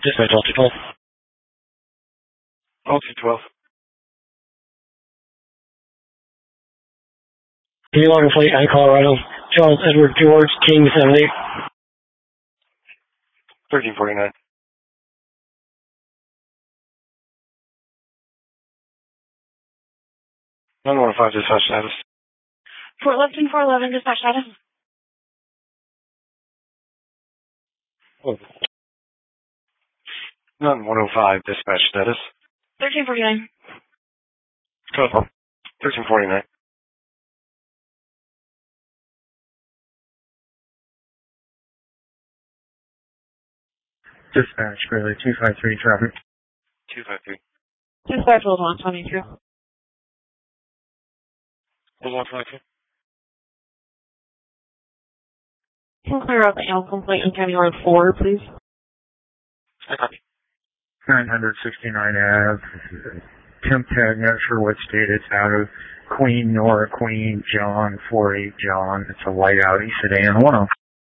Dispatch Delta 12. Delta 12. Any longer flight I Colorado. Charles Edward George King 78. 1349. 915 dispatch status. Fort Lupton 411 dispatch status. Oh. 915 dispatch status. 1349. 1349. Dispatch, Greeley 253 traffic. 253. Dispatch World 122. Hold on, 52. Can you clear out the animal complaint in County Road 4, please? I copy. 969 Ave. Temp tag, not sure what state it's out of. Queen, Nora, Queen, John, 48 John. It's a white Audi sedan. 10.